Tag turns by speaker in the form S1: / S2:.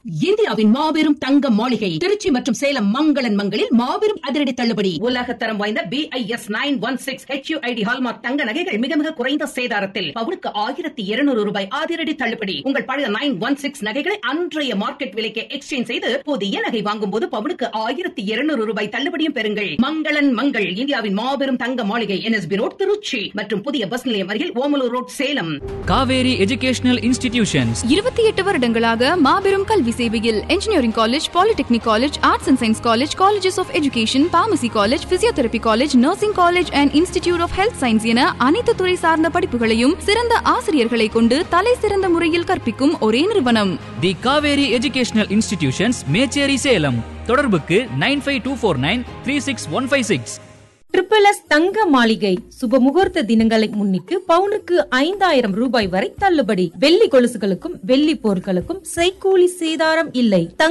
S1: இந்தியாவின் மாபெரும் தங்க மாளிகை திருச்சி மற்றும் சேலம் மங்களன் மங்களில் மாபெரும் அதிரடி தள்ளுபடி. உலக தரம் வாய்ந்த BIS 916 HUID ஹால்மார்க் தங்க நகைகள் மிக மிக குறைந்த சேதாரத்தில் பவுனுக்கு 1200 ரூபாய் அதிரடி தள்ளுபடி. உங்கள் பழைய 916 நகைகளை அன்றைய மார்க்கெட் விலைக்கு எக்ஸ்சேஞ்ச் செய்து புதிய நகை வாங்கும் போது பவுனுக்கு 1200 ரூபாய் தள்ளுபடியும் பெறுங்கள். மங்களன் மங்கள் இந்தியாவின் மாபெரும் தங்க மாளிகை NSB ரோட் திருச்சி மற்றும் புதிய பஸ் நிலையம் அருகில் Omalur road Salem.
S2: Kaveri educational institutions
S3: 28 வருடங்களாக மாபெரும் கல்வி சேவையில் engineering college, polytechnic college, arts and science college, colleges of education, pharmacy college, physiotherapy college, nursing college and institute of health science என அனைத்து துறை சார்ந்த படிப்புகளையும் சிறந்த ஆசிரியர்களை கொண்டு தலை சிறந்த முறையில் கற்பிக்கும் ஒரே நிறுவனம்
S2: தி காவேரி எஜுகேஷனல் இன்ஸ்டிடியூஷன்ஸ், மேச்சேரி, சேலம். தொடர்புக்கு 9524936156.
S4: SSS தங்க மாளிகை சுப முகூர்த்த தினங்களை முன்னிட்டு பவுனுக்கு 5000 ரூபாய் வரை தள்ளுபடி. வெள்ளி கொலுசுகளுக்கும் வெள்ளி பொருட்களுக்கும் செய்கூலி சேதாரம் இல்லை.